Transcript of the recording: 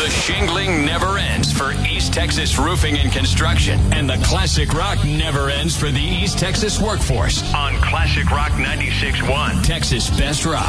The shingling never ends for East Texas Roofing and Construction. And the classic rock never ends for the East Texas workforce on Classic Rock 96.1, Texas Best Rock.